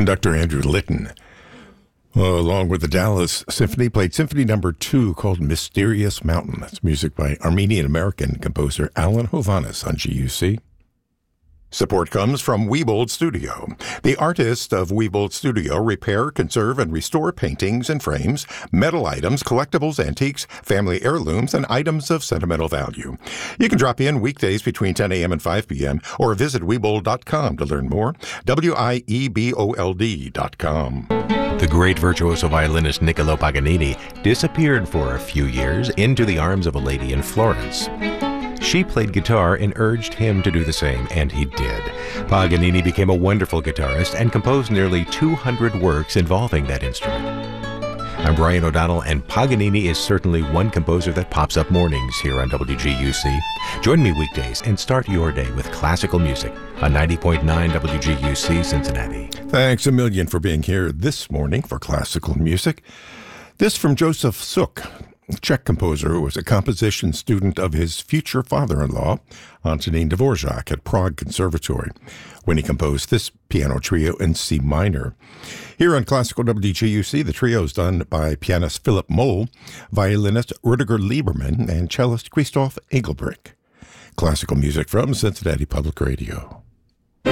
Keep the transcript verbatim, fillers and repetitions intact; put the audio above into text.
conductor Andrew Litton, uh, along with the Dallas Symphony, played Symphony Number Two called "Mysterious Mountain." That's music by Armenian-American composer Alan Hovhannes on G U C. Support comes from Wiebold Studio. The artists of Wiebold Studio repair, conserve, and restore paintings and frames, metal items, collectibles, antiques, family heirlooms, and items of sentimental value. You can drop in weekdays between ten a.m. and five p.m. or visit Wiebold dot com to learn more. W I E B O L D dot com. The great virtuoso violinist Niccolo Paganini disappeared for a few years into the arms of a lady in Florence. She played guitar and urged him to do the same, and he did. Paganini became a wonderful guitarist and composed nearly two hundred works involving that instrument. I'm Brian O'Donnell, and Paganini is certainly one composer that pops up mornings here on W G U C. Join me weekdays and start your day with classical music on ninety point nine W G U C Cincinnati. Thanks a million for being here this morning for classical music. This from Joseph Suk, Czech composer who was a composition student of his future father-in-law, Antonín Dvořák, at Prague Conservatory, when he composed this piano trio in C minor. Here on Classical W G U C, the trio is done by pianist Philip Moll, violinist Rudiger Lieberman, and cellist Christoph Engelbrink. Classical music from Cincinnati Public Radio.